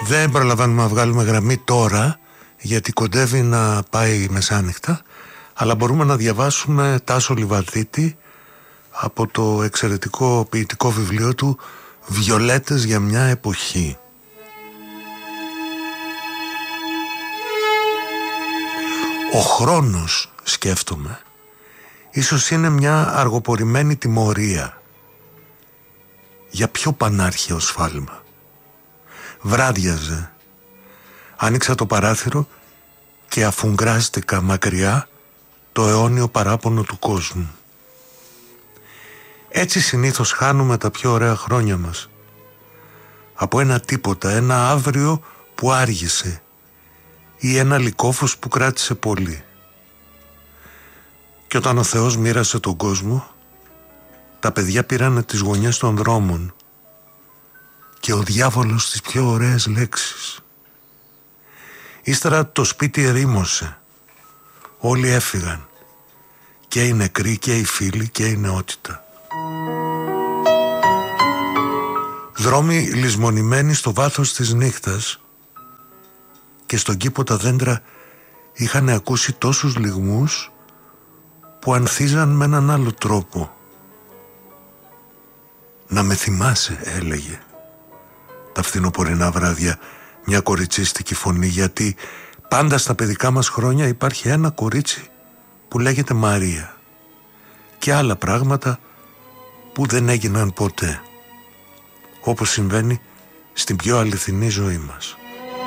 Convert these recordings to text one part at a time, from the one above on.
Δεν προλαβαίνουμε να βγάλουμε γραμμή τώρα, γιατί κοντεύει να πάει μεσάνυχτα, αλλά μπορούμε να διαβάσουμε Τάσο Λιβαδίτη από το εξαιρετικό ποιητικό βιβλίο του «Βιολέτες για μια εποχή». Ο χρόνος, σκέφτομαι, ίσως είναι μια αργοπορημένη τιμωρία. Για ποιο πανάρχαιο σφάλμα? Βράδιαζε. Άνοιξα το παράθυρο και αφουγκράστηκα μακριά το αιώνιο παράπονο του κόσμου. Έτσι συνήθως χάνουμε τα πιο ωραία χρόνια μας. Από ένα τίποτα, ένα αύριο που άργησε ή ένα λυκόφως που κράτησε πολύ. Και όταν ο Θεός μοίρασε τον κόσμο, τα παιδιά πήρανε τις γωνιές των δρόμων και ο διάβολος τις πιο ωραίες λέξεις. Ύστερα το σπίτι ερήμωσε. Όλοι έφυγαν. Και οι νεκροί και οι φίλοι και η νεότητα. Δρόμοι λησμονημένοι στο βάθος της νύχτας και στον κήπο τα δέντρα είχαν ακούσει τόσους λυγμούς που ανθίζαν με έναν άλλο τρόπο. «Να με θυμάσαι», έλεγε τα φθινοπορεινά βράδια μια κοριτσίστικη φωνή, γιατί πάντα στα παιδικά μας χρόνια υπάρχει ένα κορίτσι που λέγεται Μαρία και άλλα πράγματα που δεν έγιναν ποτέ, όπως συμβαίνει στην πιο αληθινή ζωή μας.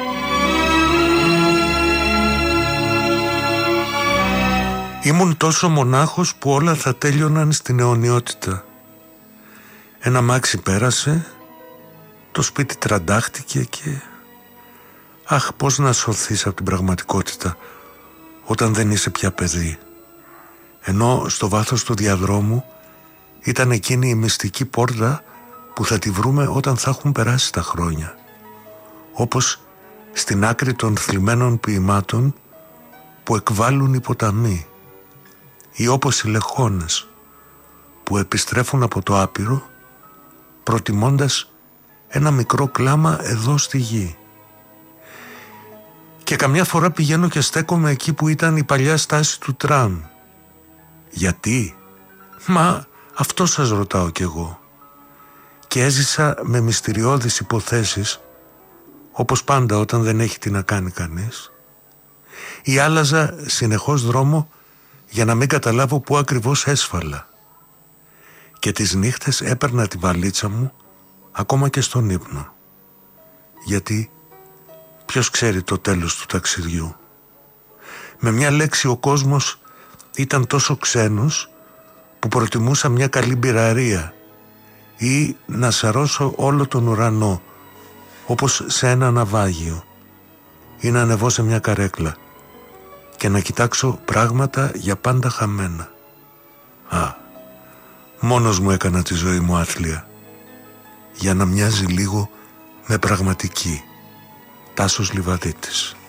Ήμουν τόσο μονάχος που όλα θα τέλειωναν στην αιωνιότητα. Ένα μάξι πέρασε, το σπίτι τραντάχτηκε και... Αχ, πώς να σωθείς από την πραγματικότητα όταν δεν είσαι πια παιδί. Ενώ στο βάθος του διαδρόμου ήταν εκείνη η μυστική πόρτα που θα τη βρούμε όταν θα έχουν περάσει τα χρόνια. Όπως στην άκρη των θλιμμένων ποιημάτων που εκβάλλουν οι ποταμοί, ή όπως οι λεχόνες που επιστρέφουν από το άπειρο προτιμώντας ένα μικρό κλάμα εδώ στη γη. Και καμιά φορά πηγαίνω και στέκομαι εκεί που ήταν η παλιά στάση του τραμ. Γιατί? Μα αυτό σας ρωτάω κι εγώ. Και έζησα με μυστηριώδεις υποθέσεις, όπως πάντα όταν δεν έχει τι να κάνει κανείς, ή άλλαζα συνεχώς δρόμο για να μην καταλάβω πού ακριβώς έσφαλα. Και τις νύχτες έπαιρνα τη βαλίτσα μου ακόμα και στον ύπνο. Γιατί ποιος ξέρει το τέλος του ταξιδιού. Με μια λέξη ο κόσμος ήταν τόσο ξένος που προτιμούσα μια καλή μπειραρία ή να σαρώσω όλο τον ουρανό όπως σε ένα ναυάγιο ή να ανεβώ σε μια καρέκλα και να κοιτάξω πράγματα για πάντα χαμένα. Μόνος μου έκανα τη ζωή μου άθλια για να μοιάζει λίγο με πραγματική. Τάσος Λιβαδίτης.